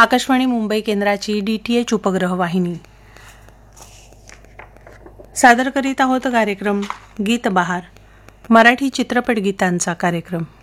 आकाशवाणी मुंबई केंद्राची DTH उपग्रह वाहिनी सादर करीत आहोत कार्यक्रम गीत बहार, मराठी चित्रपट गीतांचा कार्यक्रम.